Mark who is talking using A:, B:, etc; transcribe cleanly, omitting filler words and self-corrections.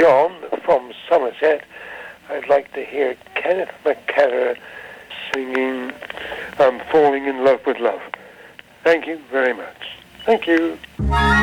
A: John from Somerset. I'd like to hear Kenneth McKellar singing I'm Falling in Love with Love. Thank you very much. Thank you.